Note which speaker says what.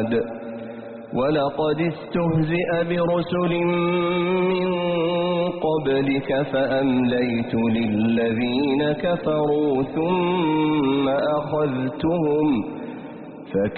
Speaker 1: ولقد استهزئ برسل من قبلك فأمليت للذين كفروا ثم أخذتهم